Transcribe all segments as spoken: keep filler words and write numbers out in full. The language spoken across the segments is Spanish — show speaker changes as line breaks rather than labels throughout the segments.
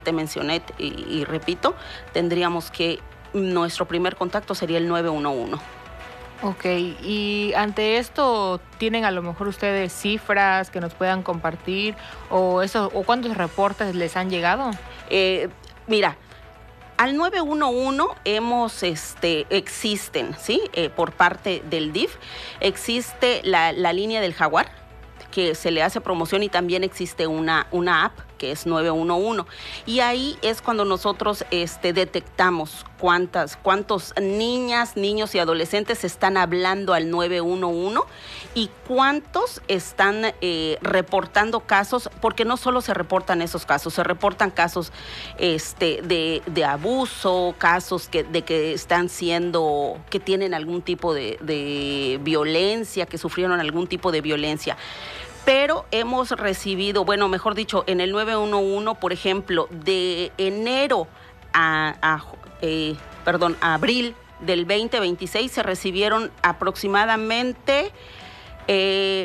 te mencioné y, y repito, tendríamos que, nuestro primer contacto sería el nueve uno uno.
Ok, y ante esto, ¿tienen a lo mejor ustedes cifras que nos puedan compartir o eso, o cuántos reportes les han llegado?
Eh, mira, al nueve uno uno hemos, este, existen, ¿sí? Eh, por parte del D I F, existe la, la línea del Jaguar, que se le hace promoción, y también existe una, una app que es nueve uno uno, y ahí es cuando nosotros este, detectamos cuántas, cuántos niñas, niños y adolescentes están hablando al nueve uno uno y cuántos están eh, reportando casos, porque no solo se reportan esos casos, se reportan casos este, de, de abuso, casos que, de que están siendo, que tienen algún tipo de, de violencia, que sufrieron algún tipo de violencia. Pero hemos recibido, bueno, mejor dicho, en el nueve uno uno, por ejemplo, de enero a, a eh, perdón, a abril del veinte veintiséis se recibieron aproximadamente eh,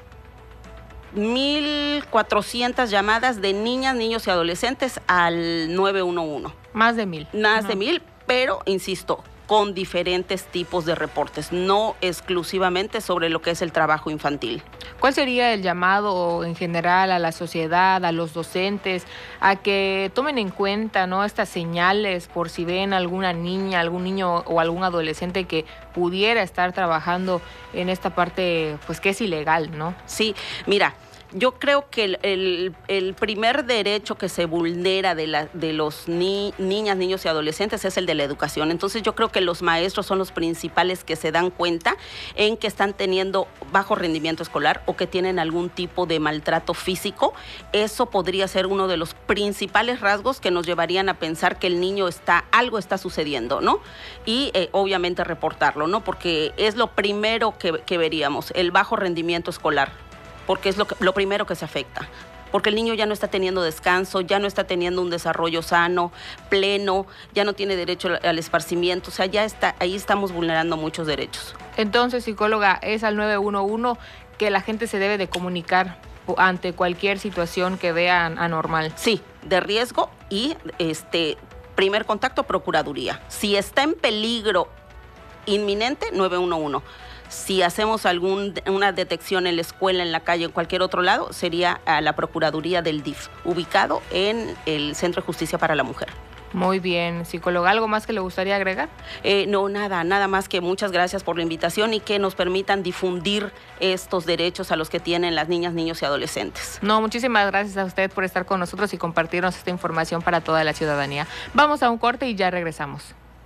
mil cuatrocientas llamadas de niñas, niños y adolescentes al nueve uno uno.
Más de mil.
Más
uh-huh.
de mil, pero insisto, con diferentes tipos de reportes, no exclusivamente sobre lo que es el trabajo infantil.
¿Cuál sería el llamado en general a la sociedad, a los docentes, a que tomen en cuenta, ¿no?, estas señales por si ven alguna niña, algún niño o algún adolescente que pudiera estar trabajando en esta parte, pues que es ilegal, ¿no?
Sí, mira, yo creo que el, el, el primer derecho que se vulnera de, la, de los ni, niñas, niños y adolescentes es el de la educación. Entonces yo creo que los maestros son los principales que se dan cuenta en que están teniendo bajo rendimiento escolar o que tienen algún tipo de maltrato físico. Eso podría ser uno de los principales rasgos que nos llevarían a pensar que el niño está, algo está sucediendo, ¿no? Y eh, obviamente reportarlo, ¿no? Porque es lo primero que, que veríamos, el bajo rendimiento escolar, porque es lo, que, lo primero que se afecta, porque el niño ya no está teniendo descanso, ya no está teniendo un desarrollo sano, pleno, ya no tiene derecho al, al esparcimiento, o sea, ya está, ahí estamos vulnerando muchos derechos.
Entonces, psicóloga, es al nueve uno uno que la gente se debe de comunicar ante cualquier situación que vean anormal.
Sí, de riesgo y este primer contacto, procuraduría. Si está en peligro inminente, nueve uno uno. Si hacemos alguna detección en la escuela, en la calle, en cualquier otro lado, sería a la Procuraduría del D I F, ubicado en el Centro de Justicia para la Mujer.
Muy bien, psicóloga, ¿algo más que le gustaría agregar?
Eh, no, nada, nada más que muchas gracias por la invitación y que nos permitan difundir estos derechos a los que tienen las niñas, niños y adolescentes.
No, muchísimas gracias a usted por estar con nosotros y compartirnos esta información para toda la ciudadanía. Vamos a un corte y ya regresamos.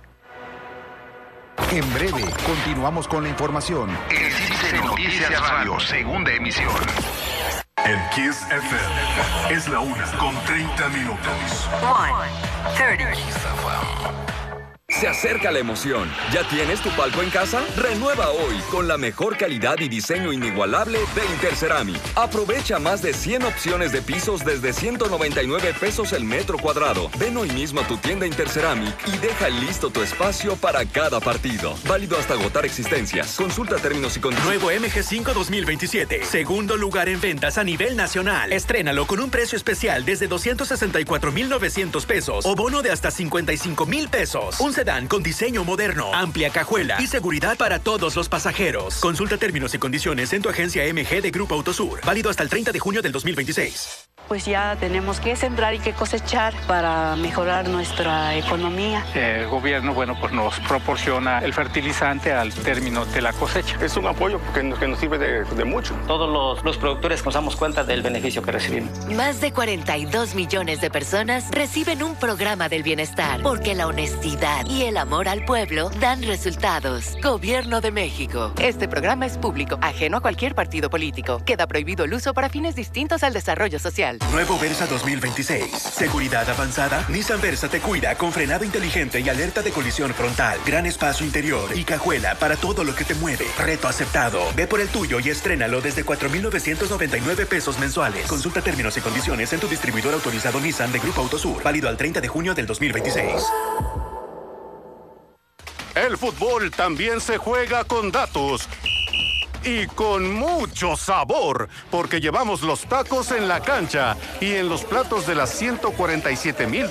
En breve, continuamos con la información.
Existe Noticias Radio, segunda emisión.
En Kiss F M es la una con treinta minutos.
one thirty.
Se acerca la emoción. ¿Ya tienes tu palco en casa? Renueva hoy con la mejor calidad y diseño inigualable de Interceramic. Aprovecha más de cien opciones de pisos desde ciento noventa y nueve pesos el metro cuadrado. Ven hoy mismo a tu tienda Interceramic y deja listo tu espacio para cada partido. Válido hasta agotar existencias. Consulta términos y condiciones.
Nuevo M G cinco dos mil veintisiete. Segundo lugar en ventas a nivel nacional. Estrénalo con un precio especial desde doscientos sesenta y cuatro mil novecientos pesos o bono de hasta cincuenta y cinco mil pesos. Un sedán con diseño moderno, amplia cajuela y seguridad para todos los pasajeros. Consulta términos y condiciones en tu agencia M G de Grupo Autosur. Válido hasta el treinta de junio del dos mil veintiséis.
Pues ya tenemos que sembrar y que cosechar para mejorar nuestra economía.
El gobierno, bueno, pues nos proporciona el fertilizante al término de la cosecha.
Es un apoyo que nos, que nos sirve de, de mucho.
Todos los, los productores nos damos cuenta del beneficio que recibimos.
Más de cuarenta y dos millones de personas reciben un programa del bienestar, porque la honestidad y el amor al pueblo dan resultados. Gobierno de México. Este programa es público, ajeno a cualquier partido político. Queda prohibido el uso para fines distintos al desarrollo social.
Nuevo Versa dos mil veintiséis. Seguridad avanzada. Nissan Versa te cuida con frenado inteligente y alerta de colisión frontal. Gran espacio interior y cajuela para todo lo que te mueve. Reto aceptado. Ve por el tuyo y estrénalo desde cuatro mil novecientos noventa y nueve pesos mensuales. Consulta términos y condiciones en tu distribuidor autorizado Nissan de Grupo Autosur. Válido al treinta de junio del dos mil veintiséis.
El fútbol también se juega con datos.
y con mucho sabor, porque llevamos los tacos en la cancha y en los platos de las ciento cuarenta y siete mil